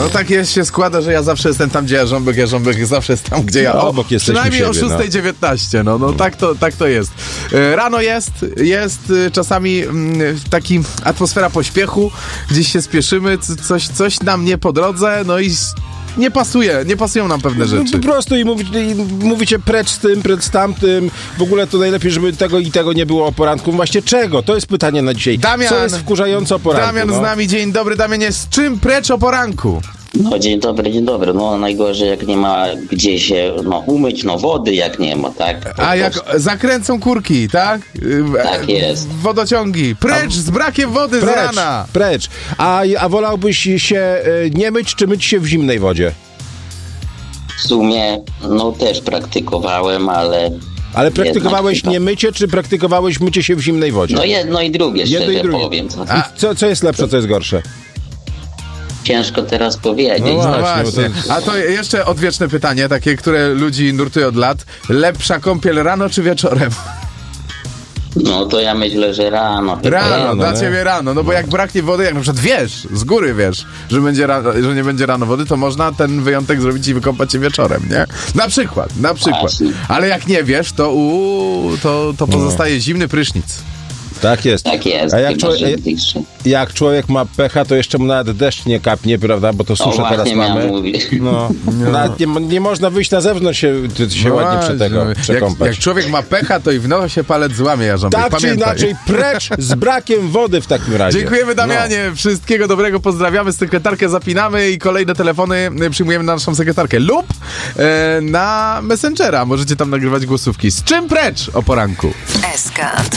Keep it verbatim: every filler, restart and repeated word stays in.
No tak jest, się składa, że ja zawsze jestem tam, gdzie Jarząbek, Jarząbek zawsze jest tam, gdzie ja. No, obok jesteśmy przynajmniej siebie, o szósta dziewiętnaście, no, no, no tak, to, tak to jest. E, Rano jest, jest e, czasami mm, taki atmosfera pośpiechu, gdzieś się spieszymy, c- coś, coś nam nie po drodze, no i nie pasuje, nie pasują nam pewne rzeczy. No, po prostu i, mówi, i mówicie precz z tym, precz z tamtym. W ogóle to najlepiej, żeby tego i tego nie było o poranku. Właśnie czego? To jest pytanie na dzisiaj. Damian, co jest wkurzające o poranku? Damian no? z nami, dzień dobry. Damianie, z czym precz o poranku? No dzień dobry, dzień dobry. No najgorzej jak nie ma gdzie się no, umyć, no wody jak nie ma, tak? Po A jak prostu. zakręcą kurki, tak? Tak jest. Wodociągi. Precz z brakiem wody Precz, z rana. precz. A, a wolałbyś się e, nie myć, czy myć się w zimnej wodzie? W sumie no też praktykowałem, ale... Ale praktykowałeś Jednak nie mycie, czy praktykowałeś mycie się w zimnej wodzie? No jedno i drugie, Jedno szczerze i drugie. powiem. Co? A co, co jest lepsze, co jest gorsze? Ciężko teraz powiedzieć. No No Właśnie, bo właśnie. to- A to jeszcze odwieczne pytanie, takie, które ludzi nurtuje od lat. Lepsza kąpiel rano czy wieczorem? No to ja myślę, że rano. chyba. Rano, Rano, dla nie? ciebie rano. No bo jak braknie wody, jak na przykład wiesz, z góry wiesz, że, będzie rano, że nie będzie rano wody, to można ten wyjątek zrobić i wykąpać się wieczorem, nie? Na przykład, na przykład. Właśnie. Ale jak nie wiesz, to uu, to, to pozostaje zimny prysznic. Tak jest. Tak jest. A jak chyba, człowiek, że bliższe. jak człowiek ma pecha, to jeszcze mu nawet deszcz nie kapnie, prawda? Bo to O, suszę teraz właśnie miałem mamy. mówić. No, nawet nie, nie można wyjść na zewnątrz się, się No ładnie właśnie. prze tego, jak, przekąpać. jak człowiek ma pecha, to i w nosie palec złamie, Jarząbek. Tak czy Pamiętaj. inaczej, precz z brakiem wody w takim razie. Dziękujemy, Damianie. No. Wszystkiego dobrego, pozdrawiamy. Sekretarkę zapinamy i kolejne telefony przyjmujemy na naszą sekretarkę lub e, na Messengera. Możecie tam nagrywać głosówki. Z czym precz o poranku? Eskant.